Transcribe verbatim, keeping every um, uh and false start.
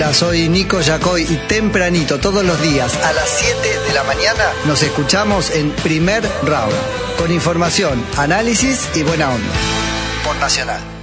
Hola, soy Nico Yacoy y tempranito todos los días a las siete de la mañana nos escuchamos en Primer Round, con información, análisis y buena onda. Por Nacional.